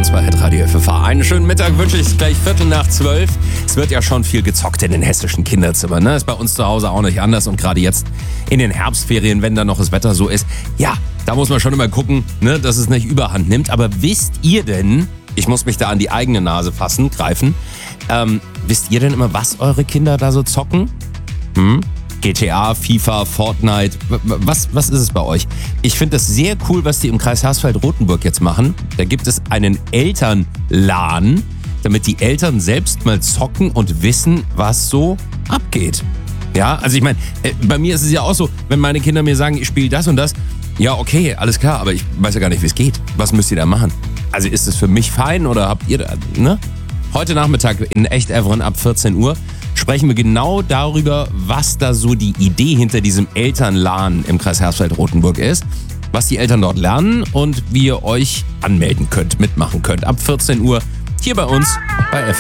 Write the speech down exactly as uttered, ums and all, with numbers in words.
uns bei hitradio F F H. Einen schönen Mittag wünsche ich, gleich Viertel nach zwölf. Es wird ja schon viel gezockt in den hessischen Kinderzimmern. Ne? Ist bei uns zu Hause auch nicht anders. Und gerade jetzt in den Herbstferien, wenn dann noch das Wetter so ist, ja, da muss man schon immer gucken, ne, dass es nicht überhand nimmt. Aber wisst ihr denn, ich muss mich da an die eigene Nase fassen, greifen, ähm, wisst ihr denn immer, was eure Kinder da so zocken? Hm? G T A, FIFA, Fortnite, was, was ist es bei euch? Ich finde das sehr cool, was die im Kreis Hersfeld-Rotenburg jetzt machen. Da gibt es einen Eltern-LAN, damit die Eltern selbst mal zocken und wissen, was so abgeht. Ja, also ich meine, bei mir ist es ja auch so, wenn meine Kinder mir sagen, ich spiele das und das, ja okay, alles klar, aber ich weiß ja gar nicht, wie es geht. Was müsst ihr da machen? Also ist es für mich fein oder habt ihr da, ne? Heute Nachmittag in Echt Evren ab vierzehn Uhr sprechen wir genau darüber, was da so die Idee hinter diesem Eltern-LAN im Kreis Hersfeld-Rotenburg ist, was die Eltern dort lernen und wie ihr euch anmelden könnt, mitmachen könnt. Ab vierzehn Uhr hier bei uns bei F F H.